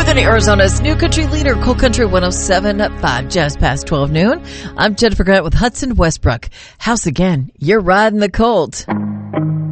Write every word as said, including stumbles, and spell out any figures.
Northern Arizona's new country leader, Coal Country one oh seven point five, just past twelve noon. I'm Jennifer Grant with Hudson Westbrook. House again, you're riding the Colt.